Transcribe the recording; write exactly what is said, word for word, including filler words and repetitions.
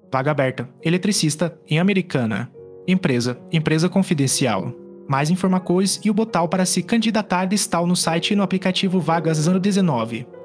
Vaga aberta, eletricista, em Americana. Empresa, empresa confidencial. Mais informações e o botão para se candidatar está no site e no aplicativo Vagas ano dezenove.